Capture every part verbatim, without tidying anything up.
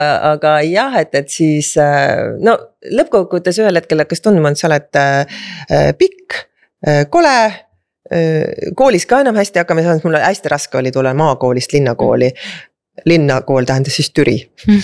aga jah, et, et siis no lõppkokkuvõttes ühel hetkel hakkas tunduma, et sa oled pikk, kole, koolis ka enam hästi hakkama saanud, mul hästi raske oli tulla maakoolist linnakooli. Linnakool tähendas siis Türi.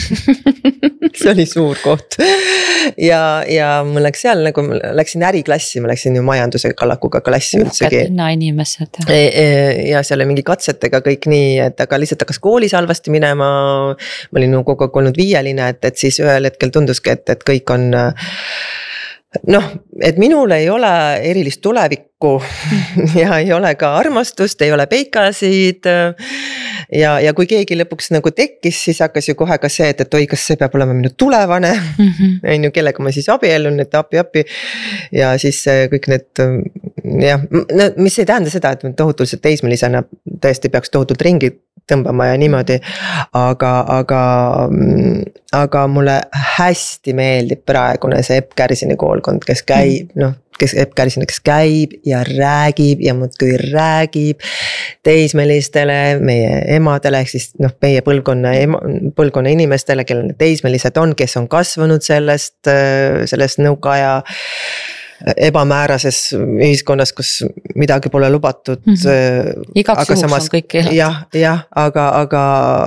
See oli suur koht. Ja, ja mul läks seal, nagu ma läksin äriklassi, ma läksin ju majanduse kallakuga klassi üldsegi. Uhked linna inimesed. Ja seal oli mingi katsetega kõik nii, et aga lihtsalt hakkas koolis halvasti minema. Ma olin kogu aeg olnud viieline, et, et siis ühel hetkel tunduski, et, et kõik on noh, et minul ei ole erilist tulevikku ja ei ole ka armastust, ei ole peikasid ja, ja kui keegi lõpuks nagu tekkis, siis hakkas ju kohe ka see, et, et oi, kas see peab olema minu tulevane mm -hmm. on ju, kellega ma siis abiellun, et api, api ja siis kõik need jah, no mis ei tähenda seda, et tohutult teismelisena tõesti peaks tohutult ringi tõmbama ja niimoodi, aga, aga, aga mulle hästi meeldib praegune see Epp Kärsini koolkond, kes käib, noh, kes Epp Kärsini, kes käib ja räägib ja muudkui räägib teismelistele, meie emadele, ehk siis noh, meie põlvkonna, põlvkonna inimestele, kellel teismelised on, kes on kasvanud sellest, sellest nõukaaja ebamäärases ühiskonnas, kus midagi pole lubatud. Mm -hmm. Igaks juhuks on kõik keelatud. Jah, jah, aga, aga,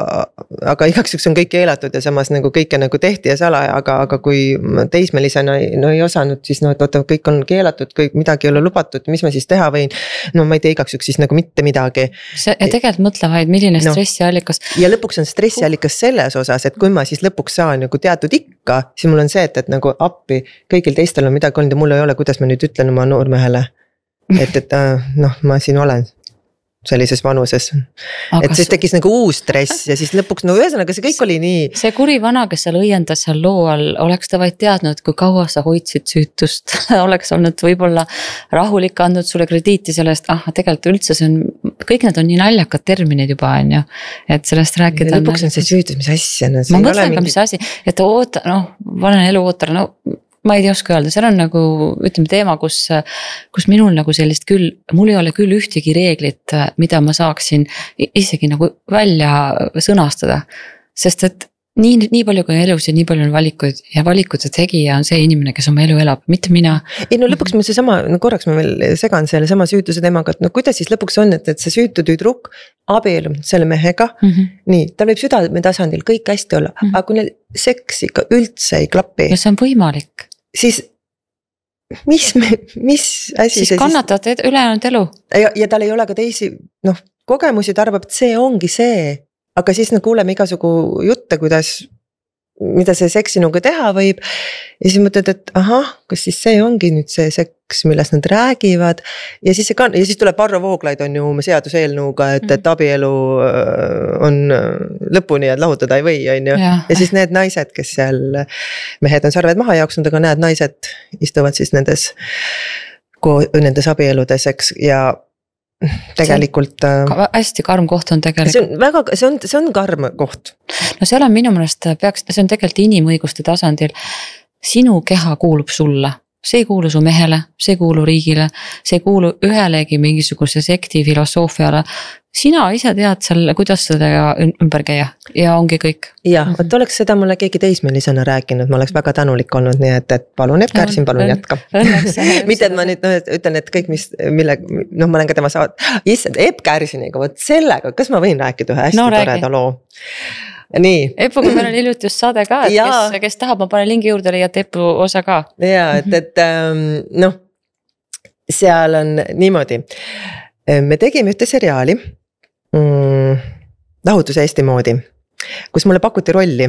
aga igaks juhuks on kõik keelatud ja samas nagu kõike nagu tehti ja salaja, aga, aga kui teismelisena no ei osanud, siis no, et oota, kõik on keelatud, kõik midagi ei ole lubatud, mis ma siis teha võin? No ma ei tee igaks juhuks siis nagu mitte midagi. See, ja tegelikult mõtle vaid, milline no. stressiallikas. Ja lõpuks on stressiallikas selles osas, et kui ma siis lõpuks saan nagu teatud ikka, siis mul on see, et, et nagu appi, kõigil teistel on midagi olnud ja mul ei ole, kuidas ma nüüd ütlen oma noormehele, et, et noh, ma siin olen sellises vanuses. Aga et siis tekkis nagu uus stress ja siis lõpuks, no ühesõnaga see kõik oli nii. See kuri vana, kes seal õiendas seal loo all, oleks ta vaid teadnud, kui kaua sa hoidsid süütust, oleks olnud võib-olla rahulik andnud sulle krediiti sellest, ah, tegelikult üldse see on, kõik need on nii naljakad terminid juba, on ju, et sellest rääkida. Ja lõpuks on see süütus, mis asja. No, ma mõtlen ka, mingi... mis asi, et oota, noh, vanen elu ootara, no ma ei tea oska öelda, seal on nagu, ütleme teema, kus, kus minul nagu sellist küll, mul ei ole küll ühtegi reeglit, mida ma saaksin isegi nagu välja sõnastada, sest et nii, nii palju kui elus ja nii palju on valikuid ja valikute tegija on see inimene, kes oma elu elab, mitte mina. Ei no lõpuks me see sama, no korraks ma veel segan selle sama süütuse teemaga, et no kuidas siis lõpuks on, et, et see süütu tüdruk abielub selle mehega, mm -hmm. nii, tal võib südame tasandil kõik hästi olla, mm -hmm. aga kui neil seks ikka üldse ei klapi. Ja see on võimalik. Siis mis, mis asi siis kannatad siis... ülejäänud elu. Ja, ja tal ei ole ka teisi noh, kogemusi, ta arvab, et see ongi see. Aga siis me kuuleme igasugu jutte, kuidas, mida see seks sinuga teha võib. Ja siis mõtled, et ahah, kas siis see ongi nüüd see seks, millest nad räägivad. Ja siis, see kann... ja siis tuleb Varro Vooglaid on ju seaduseelnõuga, et, et abielu on lõpuni, et lahutada ei või, on ju. Ja. ja siis need naised, kes seal, mehed on sarved maha jooksnud, aga need naised istuvad siis nendes, nendes abieludes, eks, ja tegelikult. See hästi karm koht on tegelikult. See on väga, see on, see on karm koht. No seal on minu mõnest peaks, see on tegelikult inimõiguste tasandil. Sinu keha kuulub sulle. See ei kuulu su mehele, see ei kuulu riigile, see ei kuulu ühelegi mingisuguse sekti filosoofiale. Sina ise tead seal, kuidas seda ümber käia ja ongi kõik. Ja, et oleks seda mulle keegi teismelisena rääkinud, ma oleks väga tänulik olnud, nii et, et palun Epp Kärsin, palun jätka. Mitte, et ma nüüd no, ütlen, et kõik, mis, mille, noh, ma olen ka tema saad, issand, Epp Kärsiniga, võt sellega, kas ma võin rääkida ühe hästi no, toreda loo? Nii. Epuga meil on hiljuti just saade ka, et kes, kes tahab, ma panen lingi juurde leiate Epu osa ka. Ja, et, et noh, seal on niimoodi. Me tegime ühte seriaali mm, Lahutus Eesti moodi, kus mulle pakuti rolli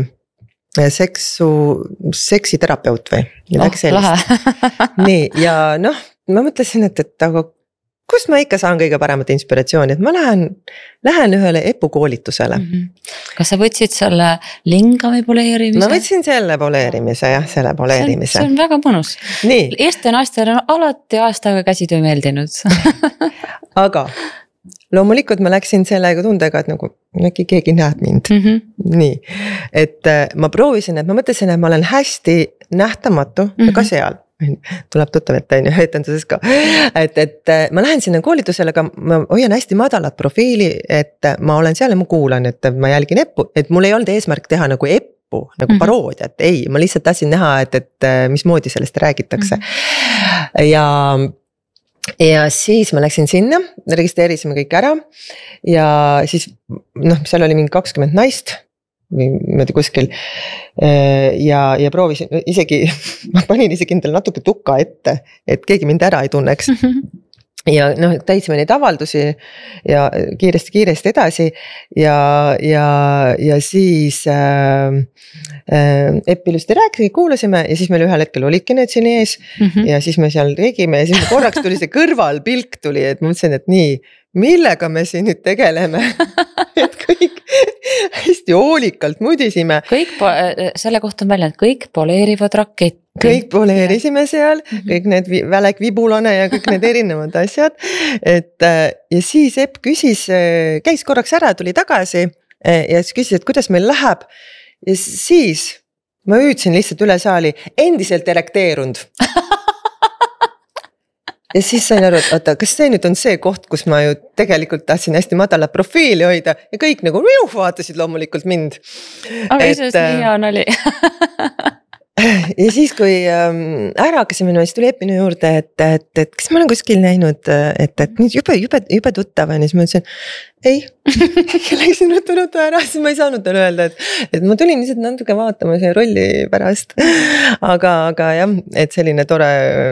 seksu, seksiterapeut või midagi oh, sellist. Nii, ja noh, ma mõtlesin, et, et aga kust ma ikka saan kõige paremat inspiratsiooni, et ma lähen, lähen ühele Epu koolitusele. Mm -hmm. Kas sa võtsid selle lingami poleerimise? Ma võtsin selle poleerimise, jah, selle poleerimise. See on, see on väga mõnus. Eesti naistel on alati aastaga käsitöö meeldinud. Aga loomulikult ma läksin sellega tundega, et nagu äkki keegi näeb mind. Mm -hmm. Nii, et ma proovisin, et ma mõtlesin, et ma olen hästi nähtamatu mm -hmm. ja ka seal. Tuleb tuttav ette, on ju, etenduses ka. Et, et ma lähen sinna koolitusele, aga ma hoian hästi madalat profiili, et ma olen seal ja ma kuulan, et ma jälgin Eppu, et mul ei olnud eesmärk teha nagu Epp nuppu nagu paroodiat, ei, ma lihtsalt tahtsin näha, et, et mismoodi sellest räägitakse mm-hmm. ja ja siis ma läksin sinna, registreerisime kõik ära ja siis noh, seal oli mingi kakskümmend naist või niimoodi kuskil ja, ja proovisin isegi, ma panin isegi endale natuke tuka ette, et keegi mind ära ei tunneks mm-hmm. ja noh, täitsime neid avaldusi ja kiiresti-kiiresti edasi ja, ja, ja siis äh, äh, Epp ilusti rääkis, kuulasime ja siis meil ühel hetkel olidki need siin ees mm-hmm. ja siis me seal tegime ja siis korraks tuli see kõrvalpilk tuli, et ma mõtlesin, et nii, millega me siin nüüd tegeleme et kõik hästi hoolikalt mudisime. Kõik, selle kohta on välja, et kõik poleerivad raketti. Kõik poleerisime seal, mm-hmm. kõik need välek vibulane ja kõik need erinevad asjad. Et, ja siis Epp küsis, käis korraks ära, tuli tagasi ja siis küsis, et kuidas meil läheb. Ja siis ma hüüdsin lihtsalt üle saali, endiselt erekteerunud. Ja siis sain aru, et oota, kas see nüüd on see koht, kus ma ju tegelikult tahtsin hästi madala profiili hoida ja kõik nagu juh, vaatasid loomulikult mind. Aga et, isest nii hea nali. Ja siis, kui ähm, ära hakkasime, siis tuli Epp minu juurde, et, et, et kas ma olen kuskil näinud, et, et nüüd jube, jube, jube tuttav on ja siis ma ütlesin, ei, läksin ruttu ruttu ära, siis ma ei saanud talle öelda, et, et ma tulin lihtsalt natuke vaatama see rolli pärast. Aga, aga jah, et selline tore,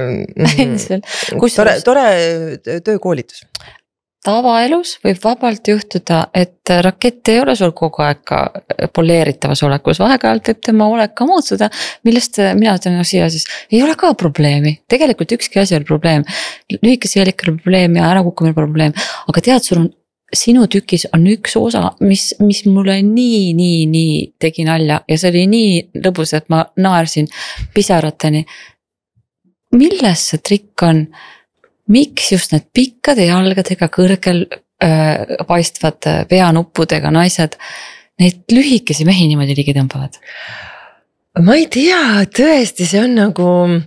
tore, tore töökoolitus. Tavaelus võib vabalt juhtuda, et rakett ei ole sul kogu aeg ka poleeritavas olekus, vahepealt võib tema olek ka muutuda, millest mina ütlen siia siis, ei ole ka probleemi, tegelikult ükski asi on probleem, lühikese jälikal probleem ja ärakukkumine probleem, aga tead, sul on, sinu tükis on üks osa, mis, mis mulle nii, nii, nii tegi nalja ja see oli nii lõbus, et ma naersin pisarateni. Milles see trikk on? Miks just need pikkade jalgadega kõrgel äh, paistvad peanuppudega naised, neid lühikesi mehi niimoodi ligi tõmbavad? Ma ei tea, tõesti, see on nagu,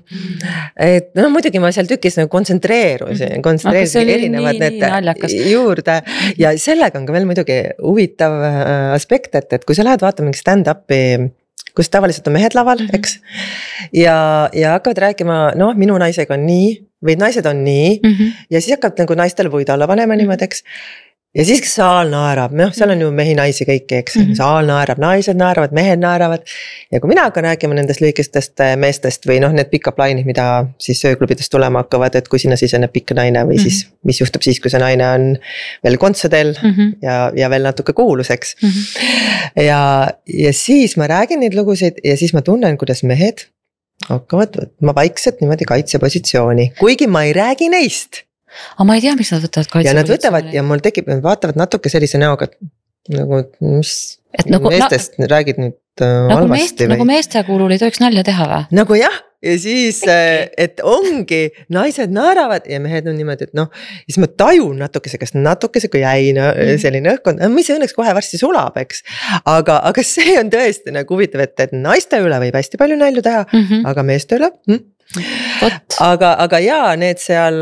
et no muidugi ma seal tükis nagu kontsentreerusin, kontsentreerusin erinevad need juurde ja sellega on ka veel muidugi huvitav aspekt, et, et kui sa lähed vaatama mingi stand-up'i, kus tavaliselt on mehed laval, eks, ja, ja hakkavad rääkima, noh, minu naisega on nii, või naised on nii mm-hmm. ja siis hakkab nagu naistel võid alla panema niimoodi, eks. Ja siis saal naerab, noh, seal on ju mehi naisi kõiki, eks, mm-hmm. saal naerab, naised naeravad, mehed naeravad. Ja kui mina hakkan rääkima nendest lühikestest meestest või noh, need pick-up line'id, mida siis sööklubidest tulema hakkavad, et kui sinna siseneb pikk naine või mm-hmm. siis, mis juhtub siis, kui see naine on veel kontsadel mm-hmm. ja, ja veel natuke kuuluseks. Mm-hmm. Ja, ja siis ma räägin neid lugusid ja siis ma tunnen, kuidas mehed hakkavad võtma vaikselt niimoodi kaitsepositsiooni, kuigi ma ei räägi neist. Aga ma ei tea, miks nad võtavad kaitsepositsiooni. Ja nad võtavad ja mul tekib, nad vaatavad natuke sellise näoga, nagu mis nagu, meestest na, räägid nüüd nagu halvasti meest, või? Nagu meeste kuulul ei tohiks nalja teha või? Nagu jah, ja siis, et ongi, naised naeravad ja mehed on niimoodi, et noh, siis ma tajun natukese, kas natukese, kui jäi no, selline õhkkond, mis õnneks kohe varsti sulab, eks. Aga, aga see on tõesti nagu huvitav, et, et naiste üle võib hästi palju nalju teha, mm-hmm. aga meeste üle hm? aga, aga jaa, need seal,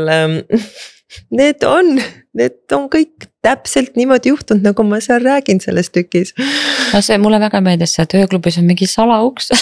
need on, need on kõik täpselt niimoodi juhtunud, nagu ma seal räägin selles tükis. No see mulle väga meeldis, et ööklubis on mingi salauks.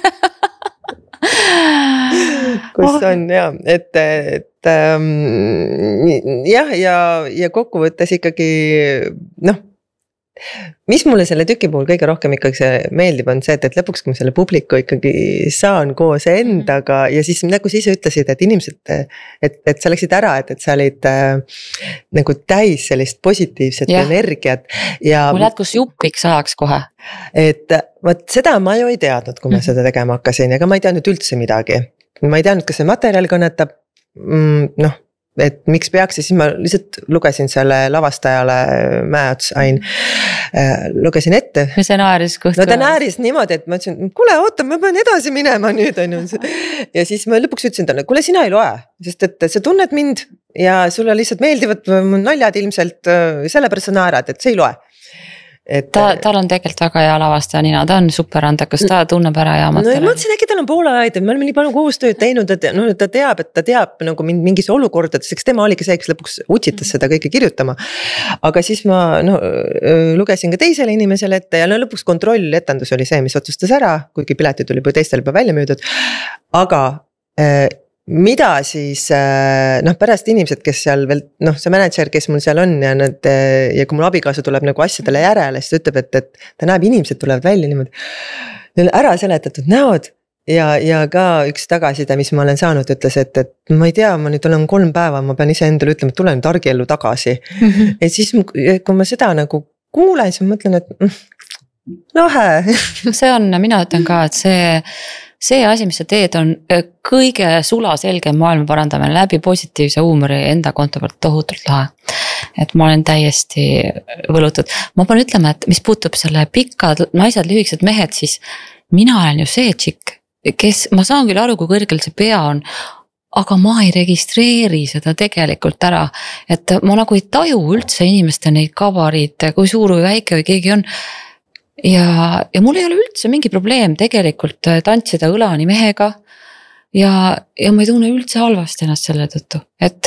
kus on jah, et, et ähm, jah, ja, ja kokkuvõttes ikkagi noh, mis mulle selle tüki puhul kõige rohkem ikkagi see meeldib on see, et, et lõpuks kui ma selle publiku ikkagi saan koos endaga ja siis nagu siis ütlesid, et inimesed, et, et sa läksid ära, et, et sa olid äh, nagu täis sellist positiivset ja. energiat. Ja mul jätkus jupiks ajaks kohe. Et võt seda ma ju ei teadnud, kui ma mm. seda tegema hakkasin, ega ma ei teadnud üldse midagi. Ma ei teadnud, kas see materjal kõnetab, mm, noh, et miks peaks ja siis ma lihtsalt lugesin selle lavastajale Mäeots Ain, lugesin ette. Ja see naaris kõhtu. No ta naaris niimoodi, et ma ütlesin, kuule oota, ma pean edasi minema nüüd on ju. Ja siis ma lõpuks ütlesin talle, kuule sina ei loe, sest et sa tunned mind ja sulle lihtsalt meeldivad naljad ilmselt, sellepärast sa naerad, et see ei loe. et ta, tal on tegelikult väga hea lavastaja nina, ta on super andekas, ta tunneb ära ja no, ma mõtlesin, äkki tal on poole aida, me oleme nii palju koostööd teinud, et no, ta teab, et ta teab nagu mingis olukordades, eks tema oligi see, kes lõpuks utsitas seda kõike kirjutama. Aga siis ma no, lugesin ka teisele inimesele ette ja no, lõpuks kontrolletendus oli see, mis otsustas ära, kuigi piletid tuli juba teistel juba välja müüdud. Aga äh, mida siis noh, pärast inimesed, kes seal veel noh, see manager, kes mul seal on ja nad ja kui mul abikaasa tuleb nagu asjadele järele, siis ta ütleb, et, et ta näeb, inimesed tulevad välja niimoodi, neil ära seletatud näod ja, ja ka üks tagasiside, mis ma olen saanud, ütles, et, et ma ei tea, ma nüüd olen kolm päeva, ma pean ise endale ütlema, et tulen nüüd argiellu tagasi. Mm-hmm. Et siis, kui ma seda nagu kuulen, siis ma mõtlen, et lahe. See on, mina ütlen ka, et see see asi, mis sa teed, on kõige sulaselgem maailma parandamine läbi positiivse huumori enda konto pealt tohutult lahe. Et ma olen täiesti võlutud. Ma pean ütlema, et mis puutub selle pikad naised, lühikesed mehed, siis mina olen ju see tšikk, kes, ma saan küll aru, kui kõrgel see pea on, aga ma ei registreeri seda tegelikult ära. Et ma nagu ei taju üldse inimeste neid kabariid, kui suur või väike või keegi on. Ja, ja mul ei ole üldse mingi probleem tegelikult tantsida õlani mehega ja, ja ma ei tunne üldse halvasti ennast selle tõttu, et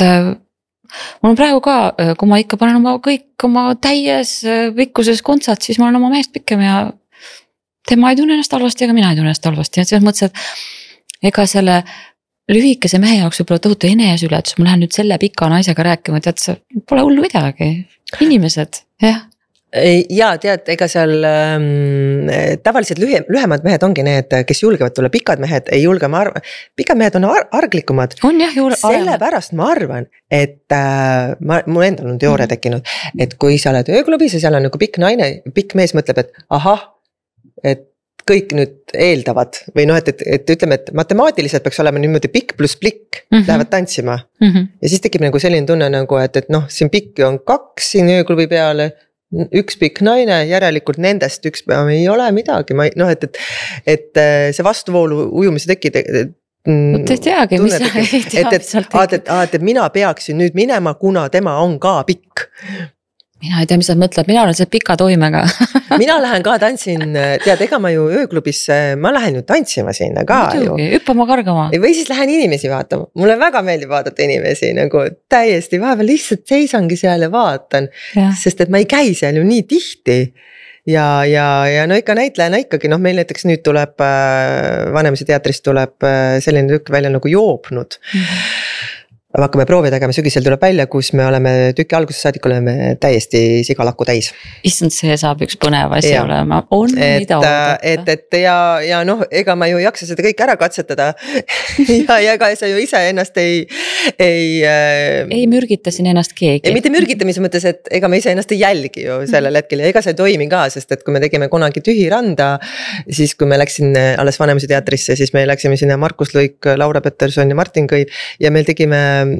mul on praegu ka, kui ma ikka panen oma kõik oma täies pikkuses kontsad, siis ma olen oma meest pikem ja tema ei tunne ennast halvasti, ega mina ei tunne ennast halvasti, et selles mõttes, et ega selle lühikese mehe jaoks võib-olla tohutu eneseületus, ma lähen nüüd selle pika naisega rääkima, tead, see pole hullu midagi, inimesed, jah. Ja tead, ega seal ähm, tavaliselt lühe, lühemad mehed ongi need, kes julgevad tulla, pikad mehed ei julge, ma arvan, pikad mehed on ar arglikumad. On jah, juurde. Sellepärast ma arvan, et äh, ma, mul endal on teooria tekkinud, et kui sa oled ööklubis ja seal on nagu pikk naine, pikk mees mõtleb, et ahah, et kõik nüüd eeldavad või noh, et, et, et ütleme, et matemaatiliselt peaks olema niimoodi pikk pluss plikk mm -hmm. lähevad tantsima mm -hmm. ja siis tekib nagu selline tunne nagu, et, et noh, siin pikki on kaks siin ööklubi peale, üks pikk naine, järelikult nendest üks päev ei ole midagi, ma ei, noh, et, et, et see vastuvoolu ujumise tekid. Te ei teagi, mis sa ei tea, et, et, et, et, et, et mina peaksin nüüd minema, kuna tema on ka pikk. Mina ei tea, mis sa mõtled, mina olen see pika toimega. Mina lähen ka tantsin, tead, ega ma ju ööklubisse, ma lähen ju tantsima sinna ka Muidugi, ju. Hüppama kargama. Või siis lähen inimesi vaatama, mulle väga meeldib vaadata inimesi nagu täiesti vahepeal lihtsalt seisangi seal ja vaatan, ja. Sest et ma ei käi seal ju nii tihti. Ja, ja, ja no ikka näitlejana ikkagi, noh meil näiteks nüüd tuleb, Vanemuise teatrist tuleb selline tükk välja nagu Joobnud. Mm-hmm. Me hakkame proovi tegema, sügisel tuleb välja, kus me oleme tüki alguses saadik oleme täiesti sigalakku täis. Issand, see saab üks põnev asi ja. Olema, on et, mida oodata. Et, et ja, ja noh, ega ma ju ei jaksa seda kõik ära katsetada ja, ja ega sa ju ise ennast ei ei, äh, ei mürgita siin ennast keegi. Ei, mitte mürgitamise mõttes, et ega me ise ennast ei jälgi ju sellel hetkel ja ega see toimi ka, sest et kui me tegime kunagi Tühi randa, siis kui me läksin alles Vanemuise teatrisse, siis me läksime sinna Markus Luik, Laura Peterson ja Martin Kõiv ja meil tegime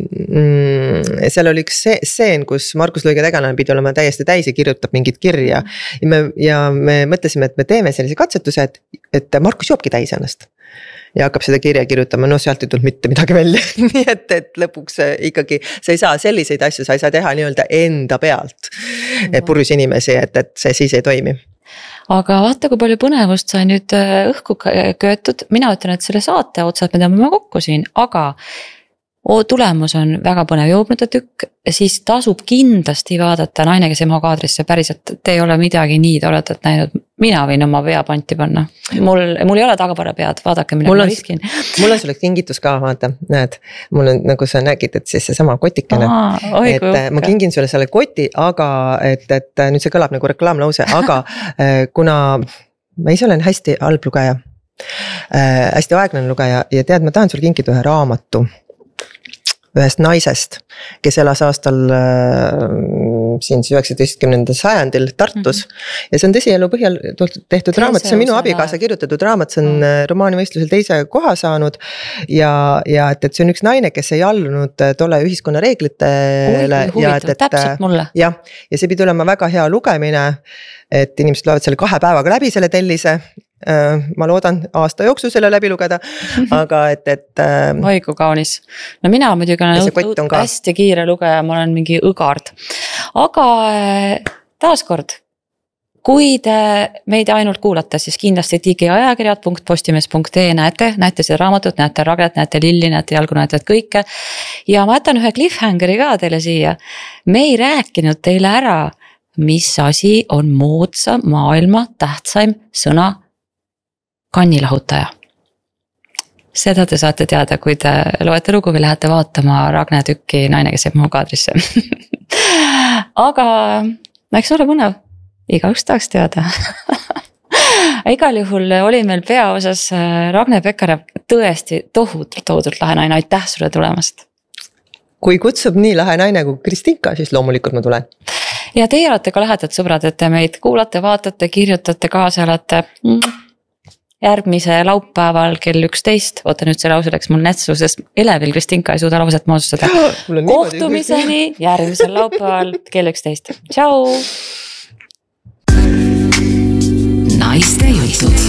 Mm, seal oli üks seen, kus Markus Luige tegelane pidi olema täiesti täis ja kirjutab mingit kirja ja me, ja me mõtlesime, et me teeme sellise katsetuse, et, et Markus joobki täis ennast ja hakkab seda kirja kirjutama, no sealt ei tulnud mitte midagi välja nii et, et lõpuks ikkagi sa ei saa selliseid asju, sa ei saa teha nii-öelda enda pealt purjus inimesi, et, et see siis ei toimi. Aga vaata, kui palju põnevust sai nüüd õhku köetud, mina ütlen, et selle saate otsad me tõmbame kokku siin, aga O, tulemus on väga põnev joobnute tükk, siis tasub kindlasti vaadata Naine, kes ema kaadrisse päriselt, te ei ole midagi nii toredat näinud, mina võin oma pea panti panna, mul, mul ei ole tagapara pead, vaadake mida ma riskin. Mul on sulle kingitus ka, vaata, näed, mul on nagu sa nägid, et siis see sama kotikene, Aa, oi, et ma kingin sulle selle koti, aga et, et nüüd see kõlab nagu reklaamlause, aga kuna ma ise olen hästi halb lugeja, hästi aeglane lugeja ja tead, ma tahan sulle kinkida ühe raamatu ühest naisest, kes elas aastal äh, siin üheksateistkümnendal sajandil Tartus mm -hmm. ja see on tõsielu põhjal tehtud raamat, see on minu abikaasa kirjutatud raamat, see on mm -hmm. romaanivõistlusel teise koha saanud ja, ja et, et see on üks naine, kes ei allunud tolle ühiskonna reeglitele ja et, et täpselt mulle. Ja, ja see pidi olema väga hea lugemine, et inimesed loevad selle kahe päevaga läbi selle tellise. Ma loodan aasta jooksul selle läbi lugeda, aga et, et oi kui kaunis. No mina muidugi olen hästi kiire lugeja, ma olen mingi õgard. Aga taaskord, kui te meid ainult kuulate, siis kindlasti digiajakirjad punkt postimees punkt ee näete, näete seda raamatut, näete Ragnet, näete Lilli, näete jalgu, näete kõike. Ja ma jätan ühe cliffhangeri ka teile siia. Me ei rääkinud teile ära, mis asi on moodsa maailma tähtsaim sõna kannilahutaja. Seda te saate teada, kui te loete lugu või lähete vaatama Ragne tükki Naine, kes jääb mu kaadrisse. Aga eks ole põnev, igaüks tahaks teada. Igal juhul oli meil peaosas Ragne Pekkarev tõesti tohutult, tohutult lahe naine, aitäh sulle tulemast. Kui kutsub nii lahe naine kui Kristinka, siis loomulikult ma tulen. Ja teie olete ka lähedad sõbrad, et te meid kuulate, vaatate, kirjutate, kaasa olete järgmise laupäeval kell üksteist, oota nüüd see lause läks mul nätsu, sest Elevil Kristinka ei suuda lauset moodustada. Kohtumiseni järgmisel laupäeval kell üksteist. Tšau! Naiste jutud.